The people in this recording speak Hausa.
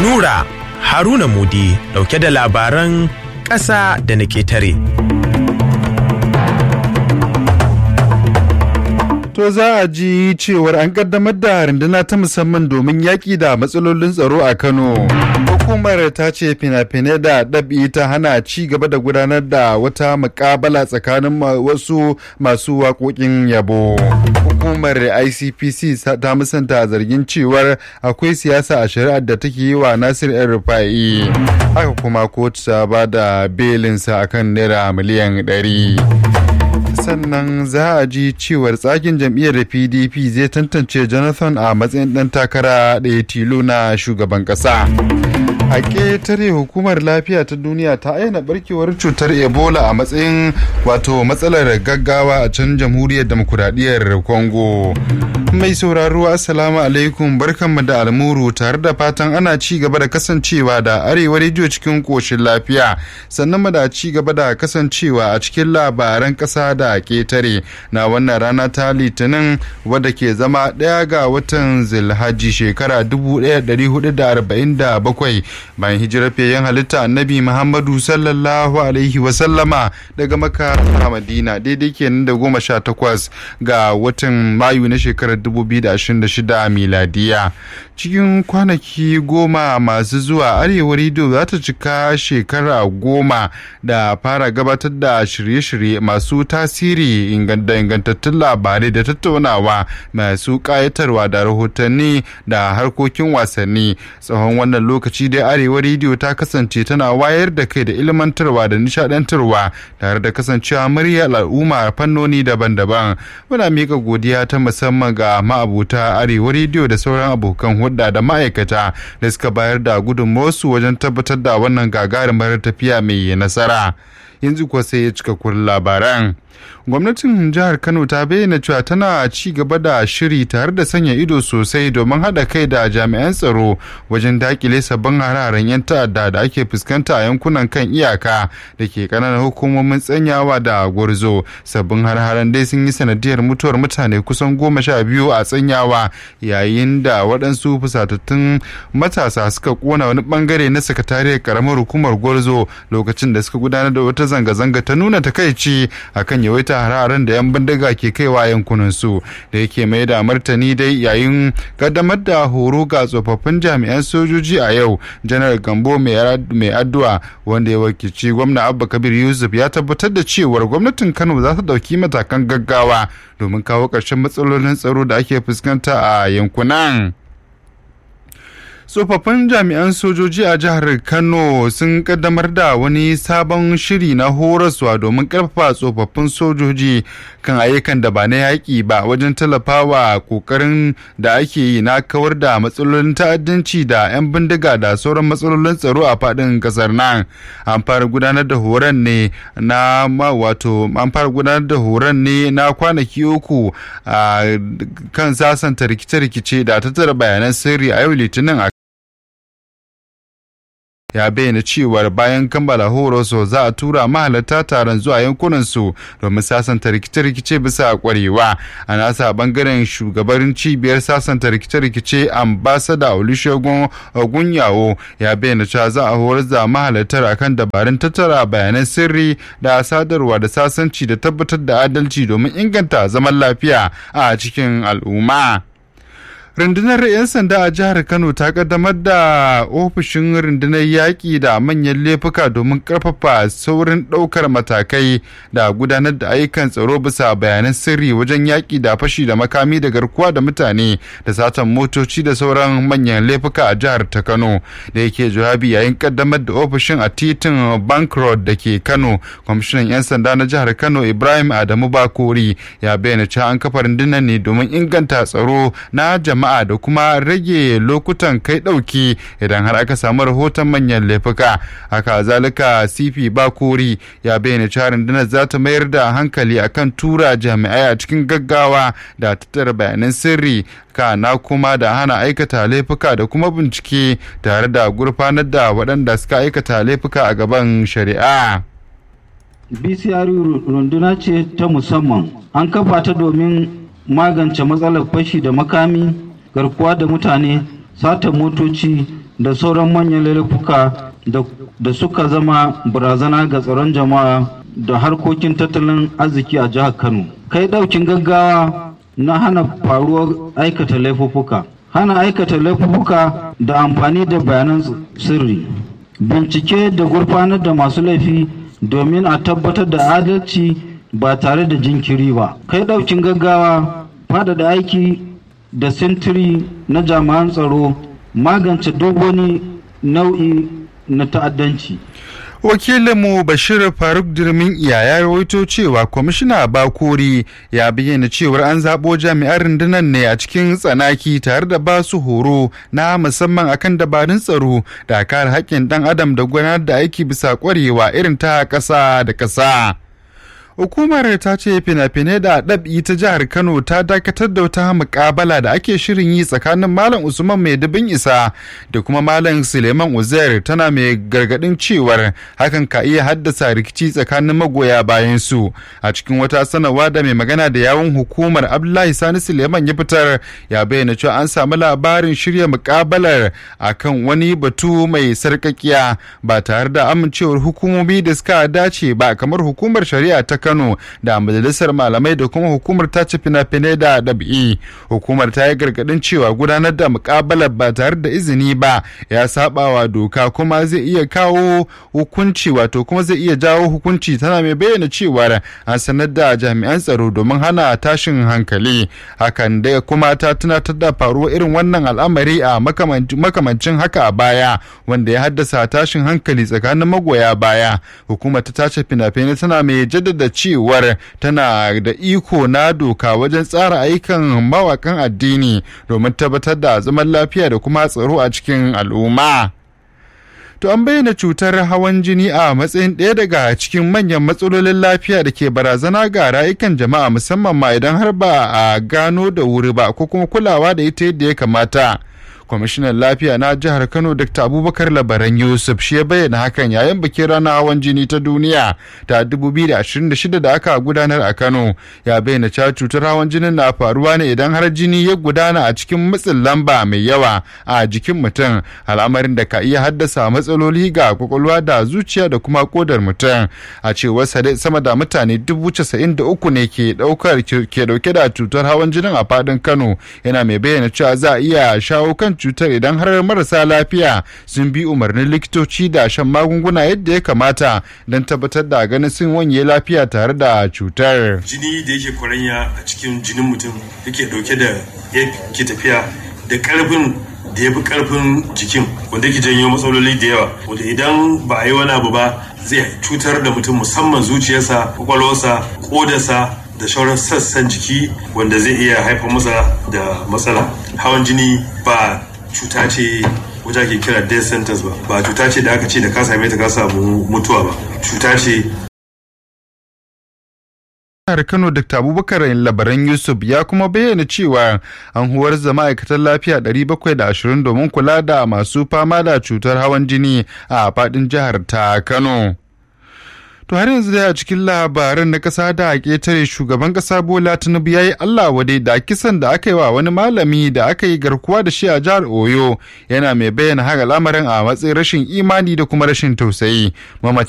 Nura Haruna Mudi dauke da labaran ƙasa da na ƙetare. To za a ji cewar an kaddamar da runduna ta musamman domin yaƙi da matsalolin tsaro a Kano. Hukumar ta ce fina-finai da ɗabi ta hana ci gaba da gudanar da wata muƙabala tsakanin wasu masu waƙoƙin yabo. Hukumar ICPC ta musanta zargin cewar akwai siyasa a shari'ar da take yi wa Nasir El-Rufai. Haka kuma kotu ta ba da belinsa akan naira miliyan 100. Sannan za a ji cewar tsakin jam'iyyar PDP zai tantance Jonathan a matsayin ɗan takara ɗaya tilo na shugaban ƙasa. A ƙetare hukumar lafiya ta duniya ta ayyana barkewar cutar Ebola a matsayin wato matsalar gaggawa a can jamhuriyar demokuraɗiyyar Congo. Mai sauraro assalamu alaikum, barkanmu da almuru, tare da fatan ana ci gaba da kasancewa da Arewa rediyo cikin koshin lafiya, sannan mu da ci gaba da kasancewa a cikin labaran ƙasa da ƙetare na wannan rana ta Litinin, wadda ke zama ɗaya ga watan Zulhaji shekara 1447 bayan hijirar fiyayyen halitta Annabi Muhammadu sallallahu alaihi wasallama daga Makka zuwa Madina, daidai kenan da 18 ga watan Mayu na shekarar 2026 miladiya. Cikin kwanaki 10 masu zuwa, Arewa rediyo za ta cika shekara 10 da fara gabatar da shirye-shirye masu tasiri, da ingantattun labarai da tattaunawa masu ƙayatarwa da rahotanni da harkokin wasanni. Tsawon wannan lokaci dai Arewa rediyo ta kasance tana wayar da kai da ilmantarwa da nishadantarwa, tare da kasancewa muryar al'umma fannoni daban-daban. Muna miƙa godiya ta musamman ga ma'abuta Arewa rediyo da sauran abokan hulɗa da ma'aikata da suka bayar da gudunmawarsu wajen tabbatar da wannan gagarumar tafiya mai nasara. Yanzu kuwa sai ya cika kun labaran. Gwamnatin jihar Kano ta bayyana cewa tana ci gaba da shiri tare da sanya ido sosai domin haɗa kai da jami'an tsaro wajen dakile sabbin hararen 'yan ta'adda da ake fuskanta a yankunan kan iyaka da ke ƙananan hukumomin Tsanyawa da Gwarzo. Sabbin hararen dai sun yi sanadiyar mutuwar mutane kusan 12 a Tsanyawa, yayin da waɗansu fusatattun matasa suka kona wani bangare na sakatariyar karamar hukumar Gwarzo lokacin da suka gudanar da wata zanga-zanga ta nuna takaici akan yawaita hararen da 'yan bindiga ke kaiwa yankunansu. Da yake mai da martani dai yayin kaddamar da horo ga tsofaffin jami'an sojoji a yau, Janar Gambo mai addu'a wanda ya wakilci gwamna Abba Kabir Yusuf ya tabbatar da cewar gwamnatin Kano za ta dauki matakan gaggawa domin kawo ƙarshen matsalolin tsaro da ake fuskanta a yankunan. Tsofaffin jami'an sojoji a jihar Kano sun kaddamar da wani sabon shiri na horaswa domin karfafa tsofaffin sojoji kan ayyukan da ba na yaƙi ba wajen tallafawa kokarin da ake yi na kawar da matsalolin ta'addanci da 'yan bindiga da sauran matsalolin tsaro a faɗin ƙasar nan. An fara gudanar da horon ne na kwanaki 3 kan sasanta rikice-rikice da tattara bayanan sirri a yau Litinin a ya bayyana cewar bayan kammala horoso za a tura mahalarta taron zuwa yankunansu domin sasanta rikice-rikice bisa kwarewa. A nasa bangaren shugaban cibiyar sasanta rikice-rikice ambasada Olusegun Ogunyawo ya bayyana cewa za a horar da mahalartar akan dabarun tattara bayanan sirri da sadarwa da sasanci da tabbatar da adalci domin inganta zaman lafiya a cikin al'umma. Rundunar 'yan sanda a jihar Kano ta kaddamar da ofishin rundunar yaƙi da manyan laifuka domin ƙarfafa saurin ɗaukar matakai da gudanar da ayyukan tsaro bisa bayanan sirri wajen yaƙi da fashi da makami da garkuwa da mutane da satan motoci da sauran manyan laifuka a jihar ta Kano. Da yake jawabi yayin kaddamar da ofishin a titin Bank Road da ke Kano, kwamishinan 'yan sanda na jihar Kano Ibrahim Adamu Bakori ya bayyana cewa an kafa rundunar ne domin inganta tsaro na jama'a da kuma rage lokutan kai ɗauki idan har aka samu rahoton manyan laifuka. Haka zalika CP Bakori ya bayyana cewa rundunar za ta mayar da hankali akan tura jami'ai a cikin gaggawa da tattara bayanan sirri, kana kuma da hana aikata laifuka da kuma bincike tare da gurfanar da waɗanda suka aikata laifuka a gaban shari'a. BCR runduna ce ta musamman, an kafa ta domin magance matsalar fashi da makami, garkuwa da mutane, satan motoci da sauran manyan laifuka da suka zama barazana ga tsaron jama'a da harkokin tattalin arziki a jihar Kano. Kai ɗaukin gaggawa na hana faruwar aikata laifuka. Hana aikata laifuka da amfani da bayanan sirri. Bincike da gurfanar da masu laifi domin a tabbatar da adalci ba tare da jinkiri ba. Kai ɗaukin gaggawa, faɗaɗa aiki da sintiri na jami'an tsaro, magance duk wani nau'i na ta'addanci. Wakilinmu Bashir Faruk Dirmin iya ya rawaito cewa kwamishina Bakori ya bayyana cewar an zaɓo jami'an rundunar ne a cikin tsanaki tare da ba su horo na musamman akan dabarun tsaro da kare haƙƙin ɗan adam da gudanar da aiki bisa ƙwarewa irin ta ƙasa da ƙasa. Hukumar ta ce fina-finai da ɗabi ta jihar Kano ta dakatar da wata muƙabala da ake shirin yi tsakanin Malam Usman Mai Dubin Isa da kuma Malam Suleiman Uzair, tana mai gargaɗin cewar hakan ka iya haddasa rikici tsakanin magoya bayan su. A cikin wata sanarwa da mai magana da yawun hukumar Abdullahi Sani Suleiman ya fitar, ya bayyana cewa an samu labarin shirya muƙabalar akan wani batu mai sarƙaƙiya ba tare da amincewar hukumomi da suka dace ba, kamar hukumar shari'a ta Kano da majalisar malamai da kuma hukumar tace fina-finai da ɗabi'i. Hukumar ta yi gargaɗin cewa gudanar da muƙabalar ba tare da izini ba ya saɓawa doka kuma zai iya kawo hukunci, wato kuma zai iya jawo hukunci. Tana mai bayyana cewa an sanar da jami'an tsaro domin hana tashin hankali. Hakan da kuma ta tunatar da faruwar irin wannan al'amari a makamancin haka a baya, wanda ya haddasa tashin hankali tsakanin magoya baya. Hukumar ta tace fina-finai tana mai jaddada cewar tana da iko na doka wajen tsara ayyukan mawakan addini domin tabbatar da zaman lafiya da kuma tsaro a cikin al'umma. To an bayyana cutar hawan jini a matsayin ɗaya daga cikin manyan matsalolin lafiya da ke barazana ga rayukan jama'a, musamman ma idan har ba a gano da wuri ba ko kuma kulawa da ita yadda ya kamata. Kwamishinan lafiya na jihar Kano Dr. Abubakar Labaran Yusuf shi ya bayyana hakan yayin bikin ranar hawan jini ta duniya ta 2026 da aka gudanar a Kano. Ya bayyana cewa cutar hawan jinin na faruwa ne idan har jini ya gudana a cikin matsin lamba mai yawa a jikin mutum, al'amarin da ka iya haddasa matsaloli ga kwakwalwa da zuciya da kuma kodar mutum. A cewar sama da mutane 93 ne ke dauke da cutar hawan jinin a fadin Kano. Yana mai bayyana cewa za a iya shawo kan cutar idan har marasa lafiya sun bi umarnin likitoci da shan magunguna yadda ya kamata don tabbatar da ganin sun wanye lafiya tare da cutar. Jini da yake kwaranya a cikin jinin mutum yake dauke da yake tafiya da karfin da ya fi karfin jikin, wanda yake janyo matsaloli da yawa, wanda idan ba a yi wani abu ba zai cutar da mutum, musamman zuciyarsa, kwakwalwarsa, kodarsa da sauran sassan jiki, wanda zai iya haifar masa da matsala. Hawan jini ba cuta ce wacce ake kira death sentence ba cuta ce da aka ce da ka same ta ka samu mutuwa ba, cuta ce. Jihar Kano Dr. Abubakar Labaran Yusuf ya kuma bayyana cewa an horar da ma'aikatan lafiya 720 domin kula da masu fama da cutar hawan jini a faɗin jihar ta Kano. To har yanzu dai a cikin labaran na ƙasa da ƙetare, shugaban ƙasa Bola Tinubu ya yi Allah wadai da kisan da aka yi wa wani malami da aka yi garkuwa da shi a jihar Oyo, yana mai bayyana haka lamarin a matsayin rashin imani da kuma rashin tausayi.